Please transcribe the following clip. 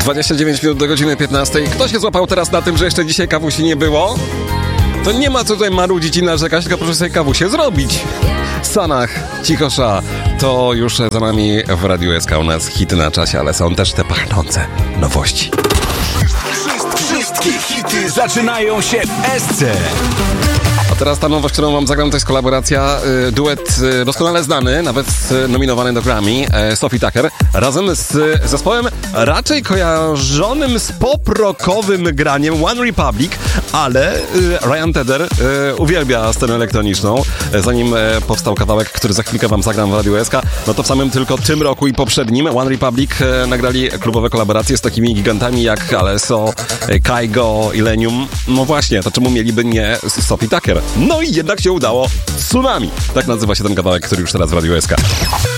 29 minut do godziny 15. Kto się złapał teraz na tym, że jeszcze dzisiaj kawusi nie było? To nie ma co tutaj marudzić i narzekać, tylko proszę sobie kawusie zrobić. Sanach, Cichosza, to już za nami w Radiu SK u nas hity na czasie, ale są też te pachnące nowości. Wszystkie hity zaczynają się w SC. A teraz ta nowość, którą wam zagram, to jest kolaboracja, duet doskonale znany, nawet nominowany do Grammy, Sophie Tucker, razem z zespołem raczej kojarzonym z pop-rockowym graniem One Republic, ale Ryan Tedder uwielbia scenę elektroniczną. Zanim powstał kawałek, który za chwilkę wam zagram w Radiu SK, no to w samym tylko tym roku i poprzednim One Republic nagrali klubowe kolaboracje z takimi gigantami jak Alesso, Kygo, Illenium. No właśnie, to czemu mieliby nie Sophie Tucker? No i jednak się udało. Tsunami. Tak nazywa się ten kawałek, który już teraz w Radiu SK.